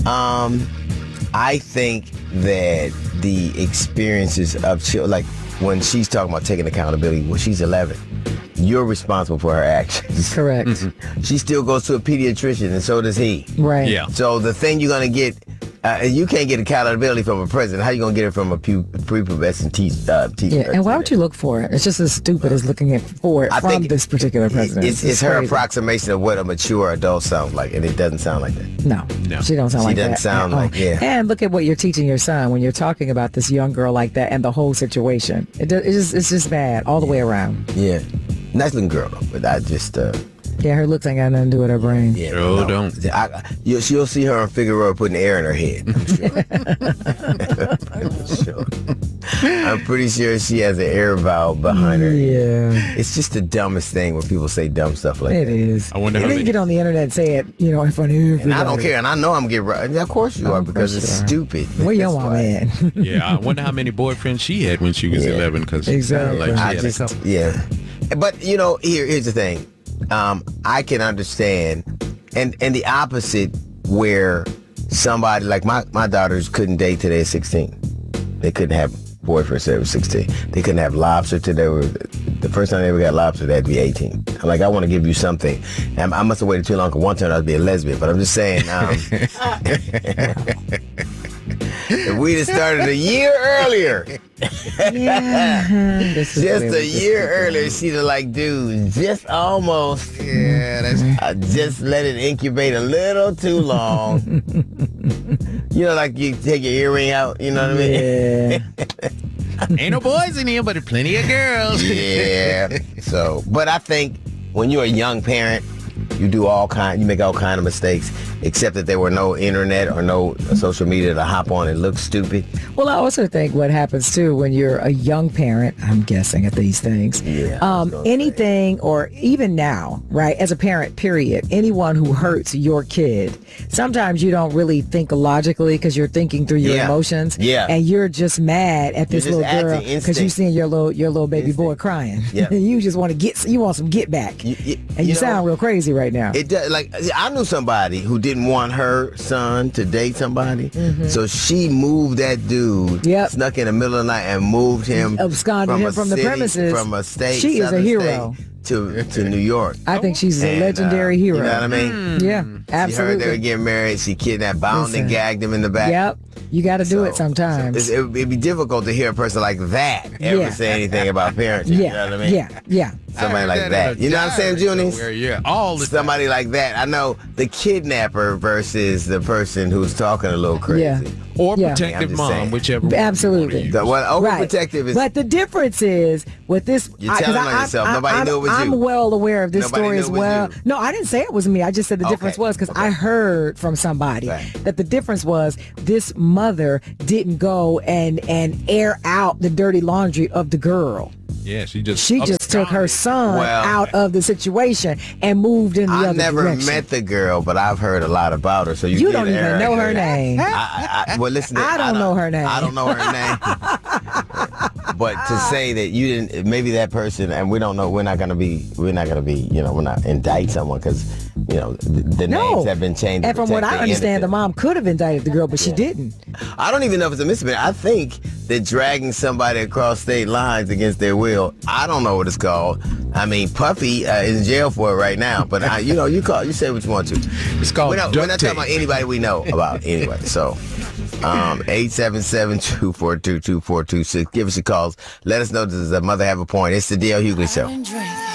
I think that the experiences of children, like when she's talking about taking accountability, when she's 11, you're responsible for her actions. Correct. She still goes to a pediatrician, and so does he. Right. Yeah. So the thing you're going to get, you can't get accountability from a president. How you going to get it from a prepubescent teacher? Yeah, and why would you look for it? It's just as stupid as looking for it from this particular president. It's her crazy. approximation of what a mature adult sounds like, and it doesn't sound like that. No, she don't sound like that. She doesn't sound like, yeah. And look at what you're teaching your son when you're talking about this young girl like that and the whole situation. It's just bad all the way around. Yeah. Nice looking girl, though, but I just... yeah, her looks ain't got nothing to do with her brain. Yeah, don't. You'll see her on Figueroa putting air in her head, I'm sure. I'm pretty sure she has an air valve behind her. Yeah. It's just the dumbest thing when people say dumb stuff like It that. is. I wonder and how then you get on the internet and say it, in front of everybody. And I don't care, and I know I'm getting right. Of course you are, because it's stupid. Where your That's mom why. at? Yeah, I wonder how many boyfriends she had when she was 11. Because Exactly. Yeah. But, here's the thing. I can understand, and the opposite, where somebody, like my daughters couldn't date till they were 16. They couldn't have boyfriends till they were 16. They couldn't have lobster till they were, the first time they ever got lobster, they had to be 18. I'm like, I want to give you something. And I must have waited too long, because one time I'd be a lesbian, but I'm just saying, if we'd have started a year earlier, just a year earlier, she'd have like, dude, just almost. Yeah, just let it incubate a little too long. Like you take your earring out, you know what I mean? Yeah. Ain't no boys in here, but plenty of girls. Yeah. So, but I think when you're a young parent, you make all kind of mistakes, except that there were no internet or no social media to hop on and look stupid. Well, I also think what happens too when you're a young parent, I'm guessing at these things, anything, or even now, right, as a parent, period, anyone who hurts your kid, sometimes you don't really think logically because you're thinking through your emotions, and you're just mad at this little girl because you're seeing your little baby boy crying. You just want some get back, and you sound real crazy right now. It does. Like, I knew somebody who didn't want her son to date somebody, so she moved that dude, snuck in the middle of the night and moved him, absconded him from the premises. From a state, she is a hero. To New York. I think she's a legendary hero. You know what I mean? Yeah, absolutely. She heard they were getting married. She kidnapped, bound, and gagged him in the back. Yep. You got to do it sometimes. It'd be difficult to hear a person like that ever say anything about parenting. You know what I mean? Yeah. Somebody like that. You know what I'm saying, Juniors? Yeah, all the Somebody like that. I know the kidnapper versus the person who's talking a little crazy. Yeah. Or protective mom, whichever one. Absolutely. Overprotective is... But the difference is, with this... You're telling on yourself. Nobody knew it was you. I'm well aware of this story as well. No, I didn't say it was me. I just said the difference was, because I heard from somebody that the difference was this mother didn't go and air out the dirty laundry of the girl. Yeah, she just took her son out of the situation and moved in the other direction. I never met the girl, but I've heard a lot about her. So you don't even know her name. Well, listen, I don't know her name. I don't know her name. But to say that you didn't, maybe that person, and we don't know, we're not gonna be, we're not indict someone, because the names have been changed. And from what I understand, the mom could have indicted the girl, but she didn't. I don't even know if it's a misdemeanor. I think that dragging somebody across state lines against their will, I don't know what it's called. I mean, Puffy is in jail for it right now, but you say what you want to. It's called we're not talking about anybody we know about anyway. So 877-242-2426. Give us your calls. Let us know, does the mother have a point? It's the D.L. Hughley Show.